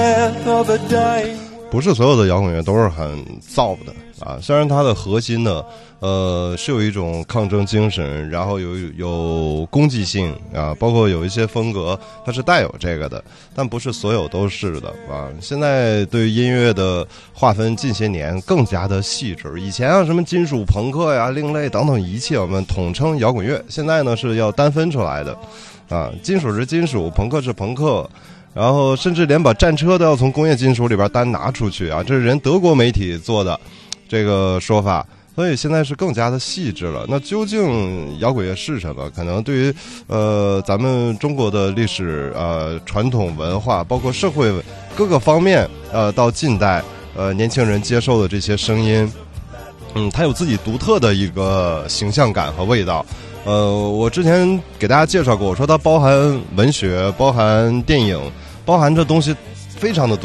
不是所有的摇滚乐都是很燥的啊，虽然它的核心呢，是有一种抗争精神，然后有攻击性啊，包括有一些风格它是带有这个的，但不是所有都是的啊。现在对于音乐的划分近些年更加的细致，以前啊什么金属朋克呀、另类等等一切我们统称摇滚乐，现在呢是要单分出来的啊，金属是金属，朋克是朋克。然后甚至连把战车都要从工业金属里边单拿出去啊，这是人德国媒体做的这个说法，所以现在是更加的细致了。那究竟摇滚乐是什么？可能对于咱们中国的历史传统文化，包括社会各个方面到近代年轻人接受的这些声音，它有自己独特的一个形象感和味道。我之前给大家介绍过，我说它包含文学，包含电影，包含这东西非常的多。